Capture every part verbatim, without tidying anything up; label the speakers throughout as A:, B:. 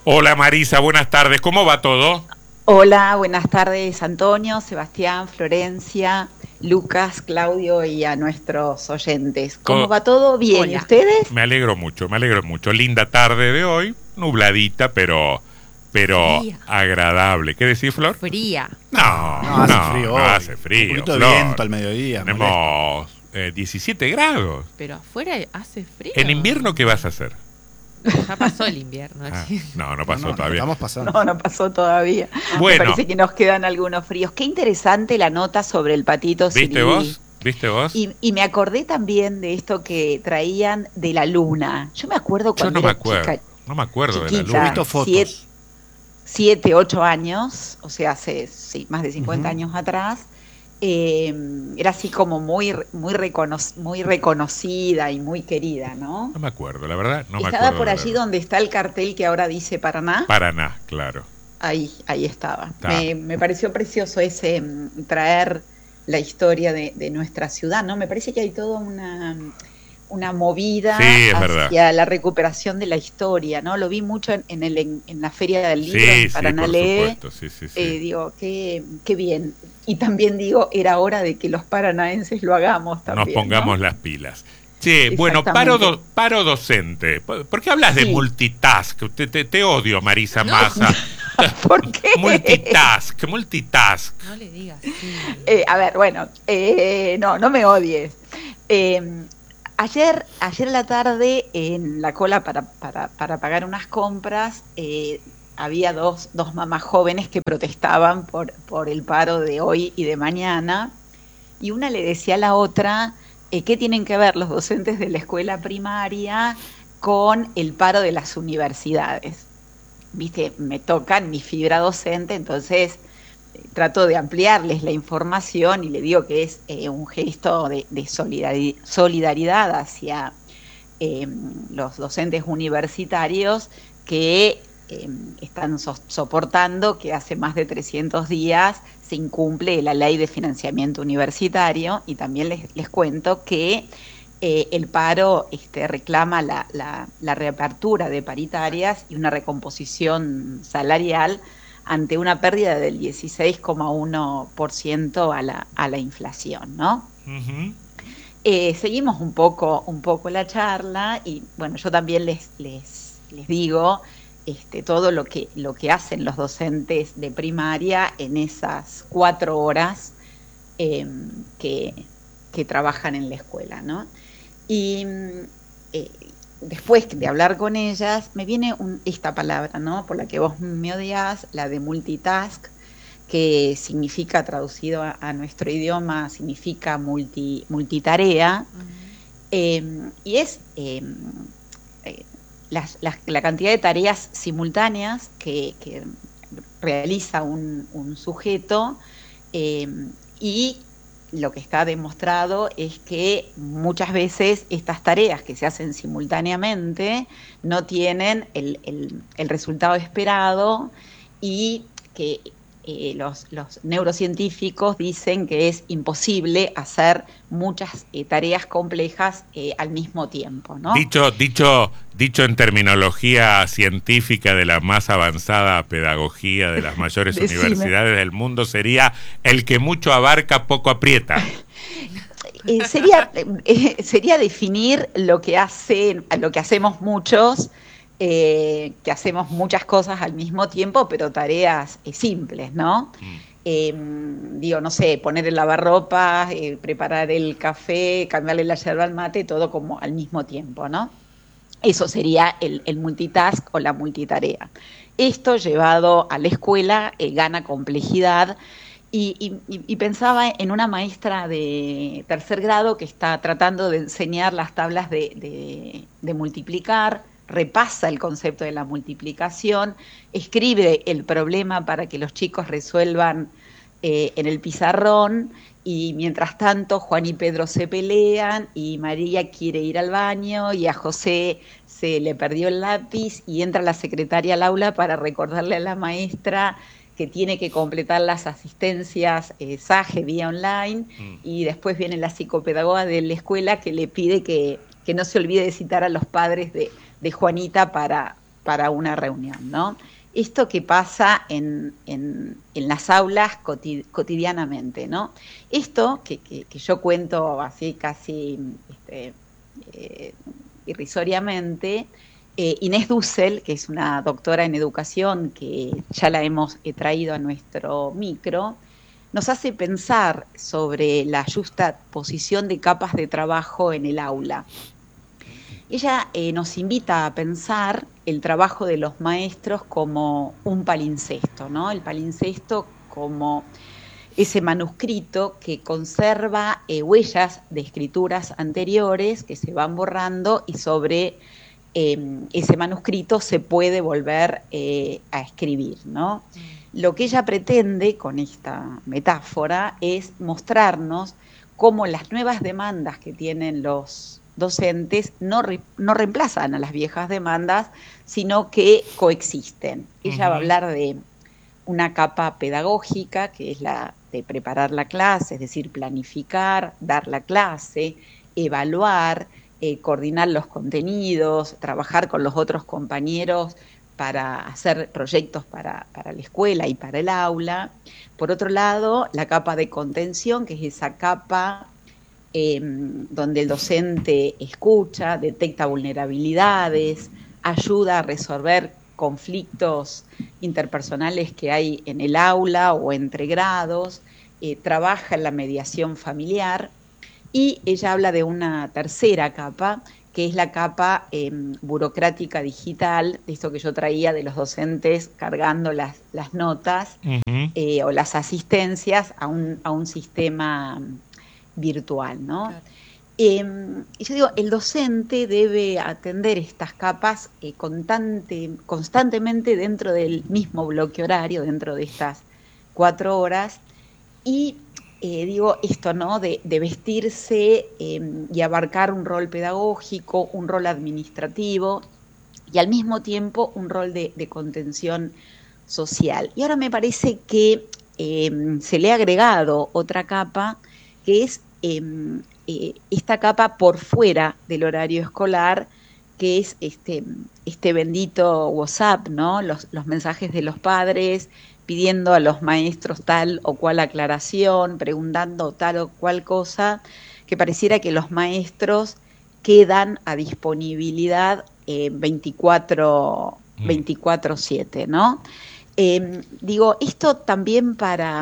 A: Hola Marisa, buenas tardes. ¿Cómo va todo?
B: Hola, buenas tardes Antonio, Sebastián, Florencia, Lucas, Claudio y a nuestros oyentes. ¿Cómo
A: Todo...
B: va todo? Bien, ¿y
C: Hola.
B: ustedes?
A: Me alegro mucho, me alegro mucho. Linda tarde de hoy, nubladita, pero pero
C: Fría.
A: agradable. ¿Qué decís, Flor?
C: Fría.
A: No,
D: No, hace
A: no,
D: frío
A: no
D: hoy.
A: hace frío,
D: Un poquito de
A: Flor.
D: viento al mediodía, molesto.
A: Tenemos eh, diecisiete grados.
C: Pero afuera hace frío.
A: ¿En invierno qué vas a hacer?
C: Ya pasó el invierno.
A: Ah,
C: sí.
A: no, no
D: No,
A: pasó
D: no,
A: todavía.
D: estamos pasando.
B: No, no pasó todavía. Me
A: Bueno,
B: parece que nos quedan algunos fríos. Qué interesante la nota sobre el patito
A: ¿viste
B: Siriri.
A: vos? ¿Viste vos?
B: Y, y me acordé también de esto que traían de la luna. Yo me acuerdo
A: Yo
B: cuando
A: no me
B: era
A: acuerdo.
B: chica,
A: No me acuerdo de la
D: Yo he
B: chiquita,
A: luna.
D: visto fotos.
B: siete, siete, ocho años, o sea, hace sí, más de cincuenta
D: Ujú.
B: años atrás, eh, era así como muy, muy, recono muy reconocida y muy querida, ¿no?
A: No me acuerdo, la verdad, no me
B: Estaba
A: acuerdo
B: por
A: de la
B: allí
A: luna.
B: donde está el cartel que ahora dice Paraná.
A: Paraná, claro.
B: Ahí, ahí estaba.
A: Está.
B: Me, me pareció precioso ese mm, traer la historia de, de nuestra ciudad, ¿no? Me parece que hay toda una, una movida
A: Sí, es verdad.
B: hacia la recuperación de la historia, ¿no? Lo vi mucho en, en, el, en, en la Feria del Libro,
A: Sí,
B: en
A: sí,
B: Paraná
A: por
B: Lee.
A: supuesto, sí, sí, sí.
B: Eh, digo, qué, qué bien. Y también digo, era hora de que los paranaenses lo hagamos también,
A: Nos pongamos
B: ¿no?
A: las pilas. Che, bueno, paro, do, paro docente. ¿Por qué hablas
B: Sí.
A: de multitask? Te, te, te odio, Marisa
C: No.
A: Massa.
B: ¿Por qué?
A: Multitask, multitask.
C: No le digas así.
B: Eh, a ver, bueno, eh, no, no me odies. Eh, ayer, ayer a la tarde, en la cola para, para, para pagar unas compras, eh, había dos, dos mamás jóvenes que protestaban por, por el paro de hoy y de mañana, y una le decía a la otra, eh, ¿qué tienen que ver los docentes de la escuela primaria con el paro de las universidades? Viste, me tocan mi fibra docente, entonces eh, trato de ampliarles la información y le digo que es eh, un gesto de, de solidari solidaridad hacia eh, los docentes universitarios que eh, están so soportando que hace más de trescientos días se incumple la ley de financiamiento universitario, y también les, les cuento que Eh, el paro este, reclama la, la, la reapertura de paritarias y una recomposición salarial ante una pérdida del dieciséis coma uno por ciento a la, a la inflación, ¿no?
A: Uh-huh.
B: Eh, seguimos un poco, un poco la charla y bueno, yo también les, les, les digo este, todo lo que, lo que hacen los docentes de primaria en esas cuatro horas eh, que, que trabajan en la escuela, ¿no? Y eh, después de hablar con ellas, me viene un, esta palabra, ¿no? Por la que vos me odias, la de multitask, que significa, traducido a, a nuestro idioma, significa multi, multitarea, uh-huh. eh, y es eh, eh, las, las, la cantidad de tareas simultáneas que, que realiza un, un sujeto, eh, y lo que está demostrado es que muchas veces estas tareas que se hacen simultáneamente no tienen el, el, el resultado esperado, y que eh, los, los neurocientíficos dicen que es imposible hacer muchas eh, tareas complejas eh, al mismo tiempo, ¿no?
A: Dicho, dicho, dicho en terminología científica de la más avanzada pedagogía de las mayores universidades del mundo, sería el que mucho abarca, poco aprieta.
B: Eh, sería, eh, sería definir lo que hacen, lo que hacemos muchos, eh, que hacemos muchas cosas al mismo tiempo, pero tareas eh, simples, ¿no? Mm. Eh, digo, no sé, poner el lavarropas, eh, preparar el café, cambiarle la yerba al mate, todo como al mismo tiempo, ¿no? Eso sería el, el multitask o la multitarea. Esto llevado a la escuela eh, gana complejidad. Y, y, y pensaba en una maestra de tercer grado que está tratando de enseñar las tablas de, de, de multiplicar, repasa el concepto de la multiplicación, escribe el problema para que los chicos resuelvan eh, en el pizarrón, y mientras tanto Juan y Pedro se pelean y María quiere ir al baño y a José se le perdió el lápiz y entra la secretaria al aula para recordarle a la maestra que tiene que completar las asistencias eh, S A G E vía online, mm. y después viene la psicopedagoga de la escuela que le pide que, que no se olvide de citar a los padres de, de Juanita para, para una reunión, ¿no? Esto que pasa en, en, en las aulas cotid- cotidianamente, ¿no? Esto que, que, que yo cuento así casi este, eh, irrisoriamente, eh, Inés Dussel, que es una doctora en educación que ya la hemos eh, traído a nuestro micro, nos hace pensar sobre la justa posición de capas de trabajo en el aula. Ella eh, nos invita a pensar el trabajo de los maestros como un palincesto, ¿no? El palincesto como ese manuscrito que conserva eh, huellas de escrituras anteriores que se van borrando y sobre eh, ese manuscrito se puede volver eh, a escribir, ¿no? Lo que ella pretende con esta metáfora es mostrarnos cómo las nuevas demandas que tienen los docentes no, re, no reemplazan a las viejas demandas, sino que coexisten. Ella uh-huh. va a hablar de una capa pedagógica, que es la de preparar la clase, es decir, planificar, dar la clase, evaluar, eh, coordinar los contenidos, trabajar con los otros compañeros para hacer proyectos para, para la escuela y para el aula. Por otro lado, la capa de contención, que es esa capa eh, donde el docente escucha, detecta vulnerabilidades, ayuda a resolver conflictos interpersonales que hay en el aula o entre grados, eh, trabaja en la mediación familiar, y ella habla de una tercera capa, que es la capa eh, burocrática digital, de esto que yo traía de los docentes cargando las, las notas uh-huh. eh, o las asistencias a un, a un sistema virtual, ¿no? Claro. Eh, yo digo, el docente debe atender estas capas eh, constante, constantemente dentro del mismo bloque horario, dentro de estas cuatro horas, y Eh, digo esto, ¿no? De, de vestirse eh, y abarcar un rol pedagógico, un rol administrativo y al mismo tiempo un rol de, de contención social. Y ahora me parece que eh, se le ha agregado otra capa, que es eh, eh, esta capa por fuera del horario escolar, que es este, este bendito WhatsApp, ¿no? Los, los mensajes de los padres pidiendo a los maestros tal o cual aclaración, preguntando tal o cual cosa, que pareciera que los maestros quedan a disponibilidad eh, veinticuatro siete, ¿no? Eh, digo, esto también para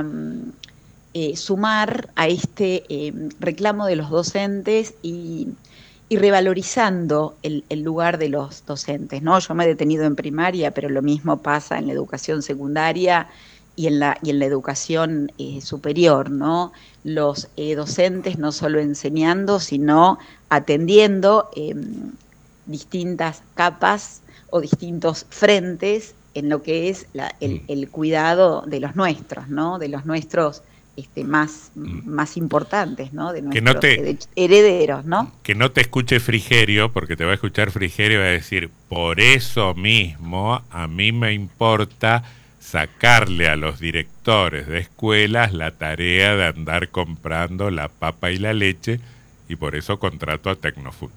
B: eh, sumar a este eh, reclamo de los docentes y, y revalorizando el, el lugar de los docentes, ¿no? Yo me he detenido en primaria, pero lo mismo pasa en la educación secundaria y en la, y en la educación eh, superior, ¿no? Los eh, docentes no solo enseñando, sino atendiendo eh, distintas capas o distintos frentes en lo que es la, el, el cuidado de los nuestros, ¿no? De los nuestros Este, más, más importantes, ¿no? De nuestros no te, herederos, ¿no?
A: Que no te escuche Frigerio, porque te va a escuchar Frigerio y va a decir, por eso mismo a mí me importa sacarle a los directores de escuelas la tarea de andar comprando la papa y la leche, y por eso contrato a Tecnofood.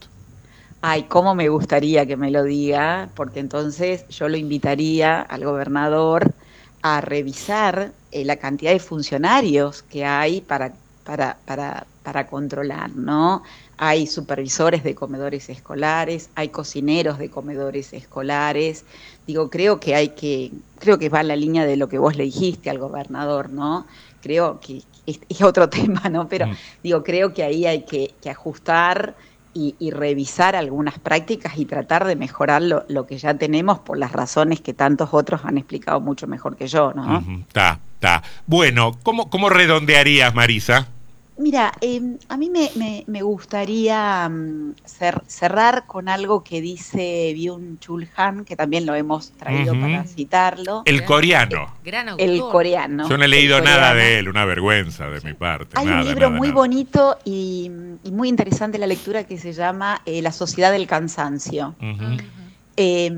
B: Ay, cómo me gustaría que me lo diga, porque entonces yo lo invitaría al gobernador a revisar eh, la cantidad de funcionarios que hay para, para, para, para controlar, ¿no? Hay supervisores de comedores escolares, hay cocineros de comedores escolares. Digo, creo que hay que, creo que va en la línea de lo que vos le dijiste al gobernador, ¿no? Creo que es, es otro tema, ¿no? Pero mm. digo, creo que ahí hay que, que ajustar Y, y revisar algunas prácticas y tratar de mejorar lo, lo que ya tenemos por las razones que tantos otros han explicado mucho mejor que yo, ¿no?
A: Está, uh-huh, está. Bueno, ¿cómo, cómo redondearías, Marisa?
B: Mira, eh, a mí me, me, me gustaría um, cer- cerrar con algo que dice Byung-Chul Han, que también lo hemos traído uh-huh. para citarlo.
A: El coreano.
C: El, gran autor.
B: El coreano.
A: Yo no he leído nada de él, una vergüenza de mi parte.
B: Hay
A: nada,
B: un libro
A: nada,
B: muy
A: nada.
B: bonito y, y muy interesante la lectura que se llama eh, La sociedad del cansancio. Uh-huh. Eh,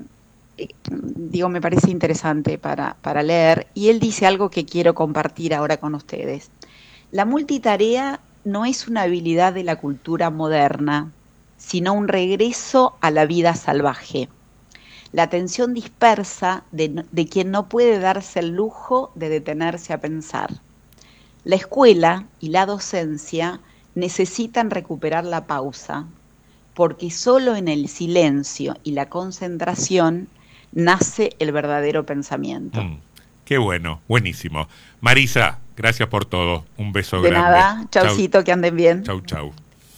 B: eh, digo, me parece interesante para, para leer. Y él dice algo que quiero compartir ahora con ustedes. La multitarea no es una habilidad de la cultura moderna, sino un regreso a la vida salvaje. la atención dispersa de, de quien no puede darse el lujo de detenerse a pensar. La escuela y la docencia necesitan recuperar la pausa, porque solo en el silencio y la concentración nace el verdadero pensamiento.
A: Mm, qué bueno, buenísimo. Marisa, gracias por todo. Un beso
B: De
A: grande.
B: nada, chaucito,
A: Chau.
B: que anden bien.
A: Chau, chau.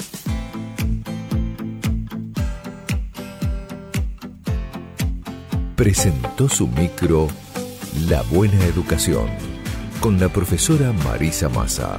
D: Presentó su micro La Buena Educación con la profesora Marisa Massa.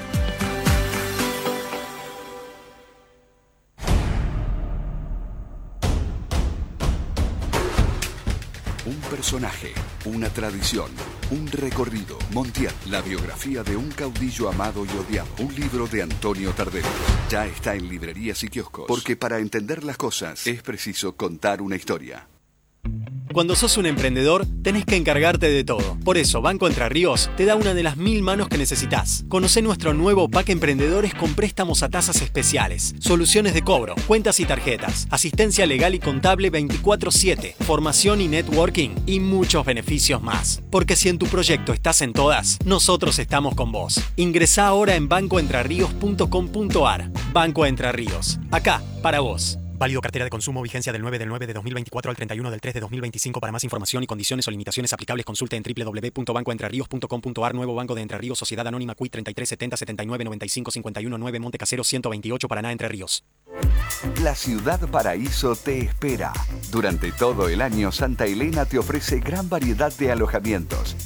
E: Un personaje, una tradición, un recorrido. Montiel, la biografía de un caudillo amado y odiado. Un libro de Antonio Tardelli. Ya está en librerías y kioscos. Porque para entender las cosas es preciso contar una historia.
F: Cuando sos un emprendedor, tenés que encargarte de todo. Por eso, Banco Entre Ríos te da una de las mil manos que necesitas. Conocé nuestro nuevo pack Emprendedores con préstamos a tasas especiales, soluciones de cobro, cuentas y tarjetas, asistencia legal y contable veinticuatro siete, formación y networking y muchos beneficios más. Porque si en tu proyecto estás en todas, nosotros estamos con vos. Ingresá ahora en banco entre ríos punto com punto ar. Banco Entre Ríos. Acá, para vos. Válido cartera de consumo, vigencia del nueve del nueve de dos mil veinticuatro al treinta y uno del tres de dos mil veinticinco. Para más información y condiciones o limitaciones aplicables, consulte en doble u doble u doble u punto banco entre ríos punto com punto ar. Nuevo Banco de Entre Ríos, Sociedad Anónima C U I treinta y tres setenta setenta y nueve noventa y cinco cincuenta y uno nueve Monte Casero ciento veintiocho, Paraná, Entre Ríos.
E: La Ciudad Paraíso te espera. Durante todo el año, Santa Elena te ofrece gran variedad de alojamientos,